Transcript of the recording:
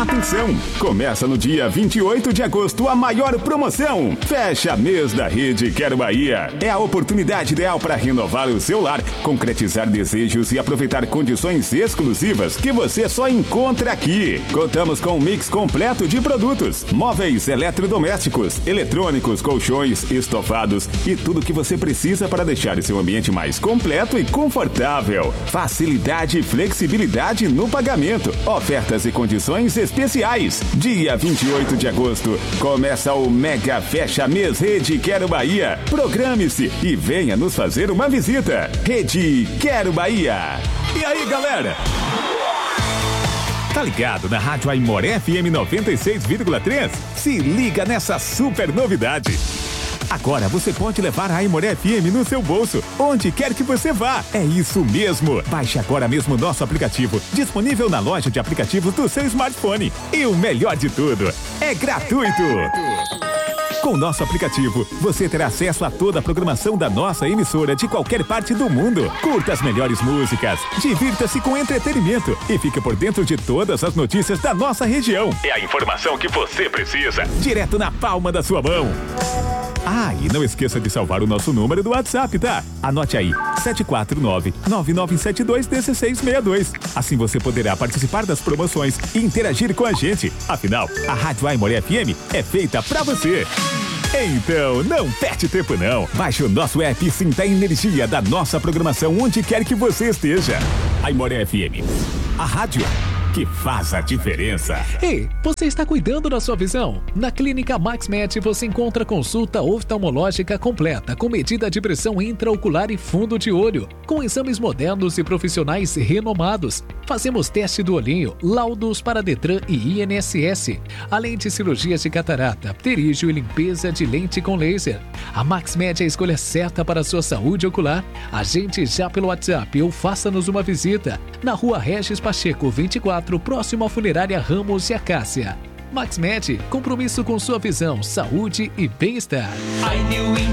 Atenção! Começa no dia 28 de agosto a maior promoção. Fecha mês da Rede Quero Bahia. É a oportunidade ideal para renovar o seu lar, concretizar desejos e aproveitar condições exclusivas que você só encontra aqui. Contamos com um mix completo de produtos, móveis, eletrodomésticos, eletrônicos, colchões, estofados e tudo que você precisa para deixar o seu ambiente mais completo e confortável. Facilidade e flexibilidade no pagamento. Ofertas e condições especiais. Dia 28 de agosto, começa o Mega Fecha Mês Rede Quero Bahia. Programe-se e venha nos fazer uma visita. Rede Quero Bahia. E aí, galera? Tá ligado na Rádio Aimoré FM 96,3? Se liga nessa super novidade. Agora você pode levar a Aimoré FM no seu bolso, onde quer que você vá. É isso mesmo. Baixe agora mesmo nosso aplicativo, disponível na loja de aplicativos do seu smartphone. E o melhor de tudo, é gratuito. Com o nosso aplicativo, você terá acesso a toda a programação da nossa emissora de qualquer parte do mundo. Curta as melhores músicas, divirta-se com entretenimento e fique por dentro de todas as notícias da nossa região. É a informação que você precisa, direto na palma da sua mão. Ah, e não esqueça de salvar o nosso número do WhatsApp, tá? Anote aí, 749-9972-1662. Assim você poderá participar das promoções e interagir com a gente. Afinal, a Rádio Aimoré FM é feita pra você. Então, não perde tempo não. Baixe o nosso app e sinta a energia da nossa programação onde quer que você esteja. Aimoré FM, a rádio que faz a diferença. Ei, você está cuidando da sua visão? Na Clínica MaxMed você encontra consulta oftalmológica completa com medida de pressão intraocular e fundo de olho, com exames modernos e profissionais renomados. Fazemos teste do olhinho, laudos para Detran e INSS, além de cirurgias de catarata, pterígio e limpeza de lente com laser. A MaxMed é a escolha certa para a sua saúde ocular. Agende já pelo WhatsApp ou faça-nos uma visita na Rua Regis Pacheco 24, próximo à Funerária Ramos e Acácia. MaxMed, compromisso com sua visão, saúde e bem-estar.